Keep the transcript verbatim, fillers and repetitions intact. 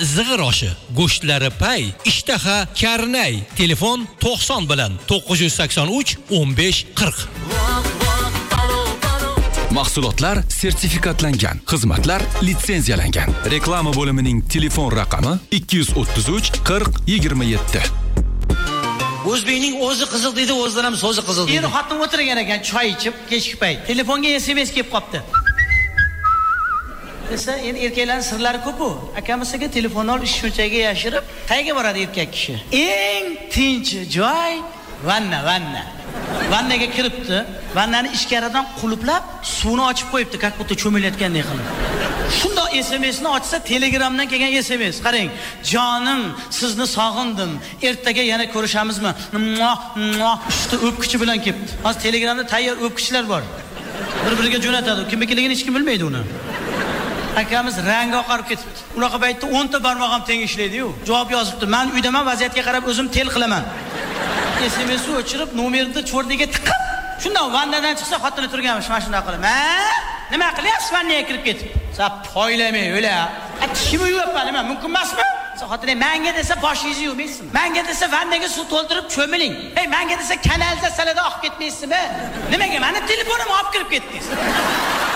zig'ir oshi, go'shtlari pay, ishtaha karnay. Telefon to'qson bilan to'qqiz yuz sakson uch o'n besh qirq. Mahsulotlar sertifikatlangan, xizmatlar litsenziyalangan. Reklama bo'limining telefon raqami ikki yuz o'ttiz uch qirq yigirma yetti. O'zbekning o'zi qiziq dedi, o'zidan ham so'zi qiziq dedi. Er xotin o'tirgan ekan, choy ichib, kechki payt. Telefonga S M S kelib qopti. Desa, endi erkaklarning sirlari ko'p-ku. Akamisiga telefon ol, ish shunchaga yashirib, qayerga boradi erkak kishi? Eng tinch joy vanna, vanna. Vannaga kiribdi, vannani ichkaridan quluplab, suvni ochib qo'yibdi, как будто cho'milayotgandek qilib. Shunda S M S'ni ochsa, Telegramdan kelgan S M S. Qarang, jonim, sizni sog'indim. Ertaga yana ko'rishamizmi? Ushta o'pkichi bilan kelibdi. Hozir Telegramda tayyor o'pkichilar bor. Bir-biriga jo'natadi. Kimnikiligini hech kim bilmaydi uni. Akamiz rangi oqarib ketibdi. Unaqa paytda o'n ta barmoq ham teng ishlaydi-yu. Javob yozibdi. Men uydaman, vaziyatga qarab o'zim tel qilaman. S M S'ni o'chirib, nomerni cho'rdiga tiqib, shundan vannadan chiqsa xotini turganmish, mana shunday qilib. "Ha? Nima qilyapsiz? Vannaga kirib ketib." "Sa poylamay, o'la. Kimni yuvapman, nima mumkin emasmi?" Sa xotini menga desa boshingizni yuvmaysizmi? Menga desa vannaga suv to'ldirib cho'miling. Ey, menga desa kanalda salada oqib ketmaysizmi? Nimaga meni telefonimni olib kirib ketdingiz?